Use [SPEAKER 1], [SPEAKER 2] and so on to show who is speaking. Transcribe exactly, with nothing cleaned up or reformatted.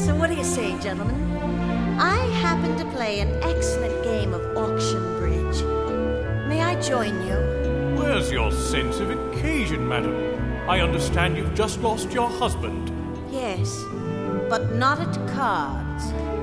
[SPEAKER 1] So what do you say, gentlemen? I happen to play an excellent game of auction bridge. May I join you?
[SPEAKER 2] Where's your sense of occasion, madam? I understand you've just lost your husband.
[SPEAKER 1] Yes, but not at cards.